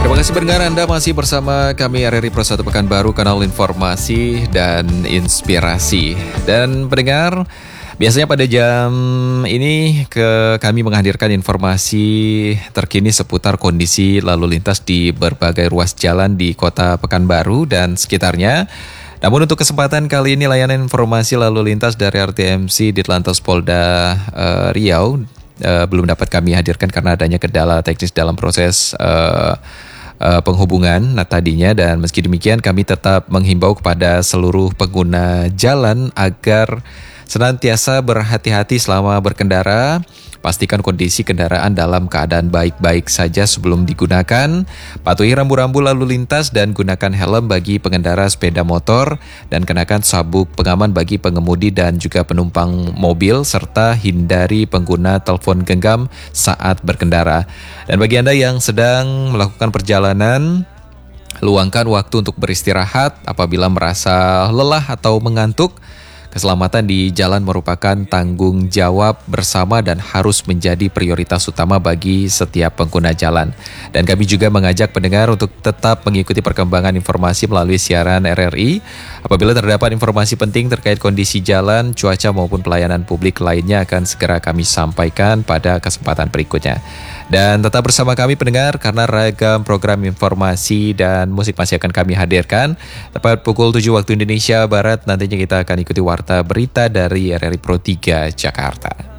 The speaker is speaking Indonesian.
Terima kasih pendengar, Anda masih bersama kami RRI Pro 1 Pekanbaru, kanal informasi dan inspirasi. Dan pendengar, biasanya pada jam ini kami menghadirkan informasi terkini seputar kondisi lalu lintas di berbagai ruas jalan di Kota Pekanbaru dan sekitarnya. Namun untuk kesempatan kali ini layanan informasi lalu lintas dari RTMC Ditlantas Polda Riau belum dapat kami hadirkan karena adanya kendala teknis dalam proses penghubungan tadinya, dan meski demikian kami tetap menghimbau kepada seluruh pengguna jalan agar senantiasa berhati-hati selama berkendara. Pastikan kondisi kendaraan dalam keadaan baik-baik saja sebelum digunakan. Patuhi rambu-rambu lalu lintas dan gunakan helm bagi pengendara sepeda motor, dan kenakan sabuk pengaman bagi pengemudi dan juga penumpang mobil, serta hindari pengguna telepon genggam saat berkendara. Dan bagi Anda yang sedang melakukan perjalanan, luangkan waktu untuk beristirahat apabila merasa lelah atau mengantuk. Keselamatan di jalan merupakan tanggung jawab bersama dan harus menjadi prioritas utama bagi setiap pengguna jalan. Dan kami juga mengajak pendengar untuk tetap mengikuti perkembangan informasi melalui siaran RRI. Apabila terdapat informasi penting terkait kondisi jalan, cuaca maupun pelayanan publik lainnya akan segera kami sampaikan pada kesempatan berikutnya. Dan tetap bersama kami pendengar, karena ragam program informasi dan musik masih akan kami hadirkan. Tepat pukul 7 waktu Indonesia Barat nantinya kita akan ikuti warta berita dari RRI Pro 3 Jakarta.